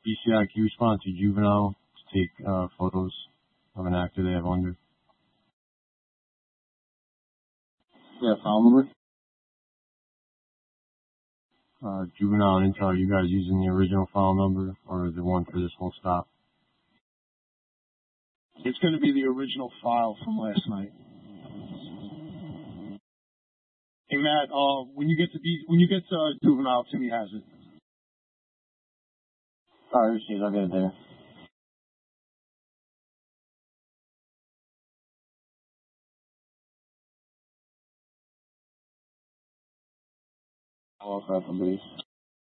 PCI, can you respond to juvenile to take photos of an actor they have under? Yeah, file number. Juvenile and Intel, are you guys using the original file number or the one for this whole stop? It's going to be the original file from last night. Hey Matt, when you get to juvenile, Timmy has it. All right, I'll get it there. I'll also have somebody.